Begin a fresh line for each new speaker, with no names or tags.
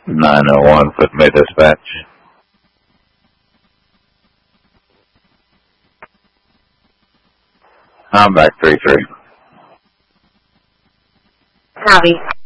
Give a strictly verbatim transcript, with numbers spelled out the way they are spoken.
nine oh one, Foot May Dispatch. I'm back three three.
Howdy.